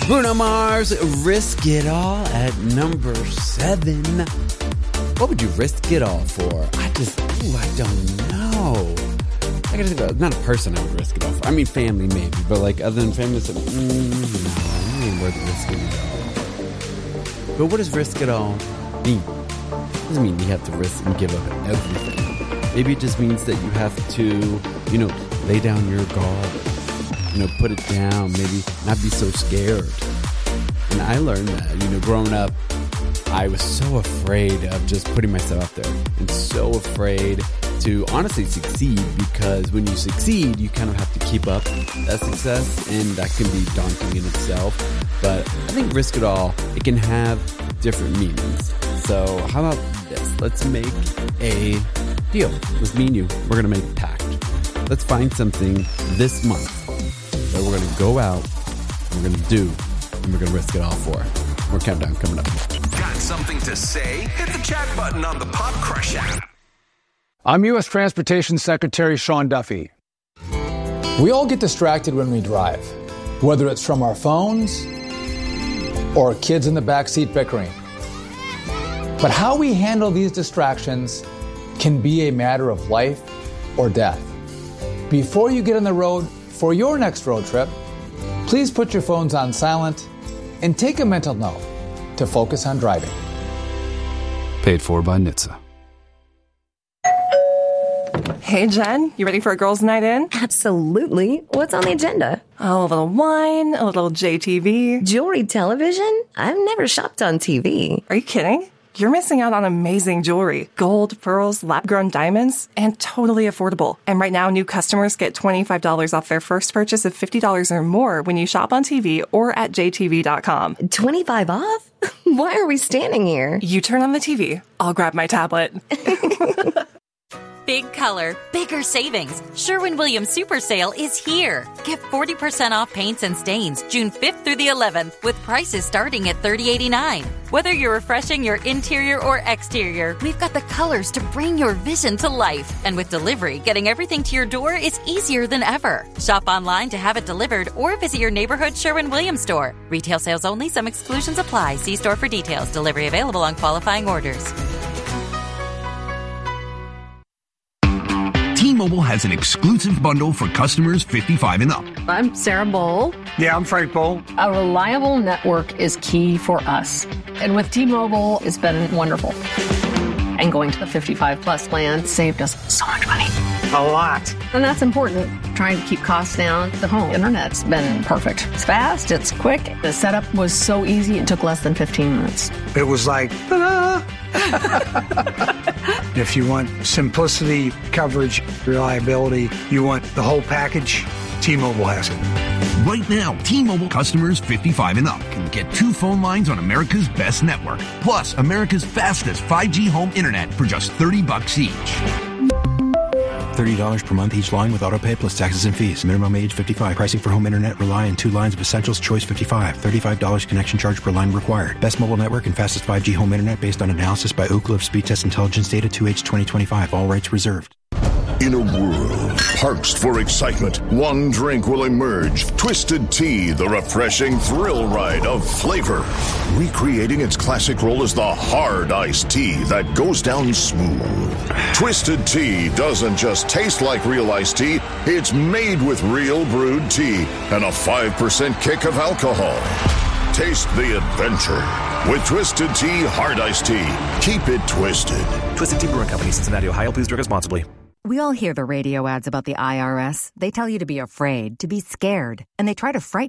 Bruno Mars, Risk It All at number 7. What would you risk it all for? I don't know. I gotta think about, not a person I would risk it all for. I mean, family maybe, but like other than family, no, it ain't worth risking it all. But what does risk it all mean? It doesn't mean you have to risk and give up everything. Maybe it just means that you have to, lay down your guard. Put it down. Maybe not be so scared. And I learned that, growing up, I was so afraid of just putting myself out there and so afraid to honestly succeed, because when you succeed, you kind of have to keep up that success, and that can be daunting in itself. But I think risk it all, it can have different meanings. So how about this? Let's make a deal. With me and you, we're going to make a pact. Let's find something this month that we're going to go out, and we're going to do, and we're going to risk it all for. More countdown coming up. Got something to say? Hit the chat button on the Pop Crush app. I'm U.S. Transportation Secretary Sean Duffy. We all get distracted when we drive, whether it's from our phones or kids in the backseat bickering. But how we handle these distractions can be a matter of life or death. Before you get on the road for your next road trip, please put your phones on silent and take a mental note to focus on driving. Paid for by NHTSA. Hey, Jen, you ready for a girls' night in? Absolutely. What's on the agenda? Oh, a little wine, a little JTV. Jewelry television? I've never shopped on TV. Are you kidding? You're missing out on amazing jewelry. Gold, pearls, lab-grown diamonds, and totally affordable. And right now, new customers get $25 off their first purchase of $50 or more when you shop on TV or at jtv.com. 25 off? Why are we standing here? You turn on the TV. I'll grab my tablet. Big color, bigger savings. Sherwin-Williams Super Sale is here. Get 40% off paints and stains June 5th through the 11th with prices starting at $30.89. Whether you're refreshing your interior or exterior, we've got the colors to bring your vision to life. And with delivery, getting everything to your door is easier than ever. Shop online to have it delivered or visit your neighborhood Sherwin-Williams store. Retail sales only. Some exclusions apply. See store for details. Delivery available on qualifying orders. T-Mobile has an exclusive bundle for customers 55 and up. I'm Sarah Bowl. Yeah, I'm Frank Bowl. A reliable network is key for us. And with T-Mobile, it's been wonderful. And going to the 55 plus plan saved us so much money. A lot. And that's important. Trying to keep costs down. The home internet's been perfect. It's fast, it's quick. The setup was so easy, it took less than 15 minutes. It was like, ta-da! If you want simplicity, coverage, reliability, you want the whole package, T-Mobile has it. Right now, T-Mobile customers 55 and up can get 2 phone lines on America's best network, plus America's fastest 5G home internet for just $30 each. $30 per month each line with autopay plus taxes and fees. Minimum age 55. Pricing for home internet rely on 2 lines of Essentials Choice 55. $35 connection charge per line required. Best mobile network and fastest 5G home internet based on analysis by Ookla of Speed Test Intelligence data 2H 2025. All rights reserved. In a world parched for excitement, one drink will emerge. Twisted Tea, the refreshing thrill ride of flavor. Recreating its classic role as the hard iced tea that goes down smooth. Twisted Tea doesn't just taste like real iced tea, it's made with real brewed tea and a 5% kick of alcohol. Taste the adventure with Twisted Tea Hard Iced Tea. Keep it twisted. Twisted Tea Brewing Company, Cincinnati, Ohio. Please drink responsibly. We all hear the radio ads about the IRS. They tell you to be afraid, to be scared, and they try to frighten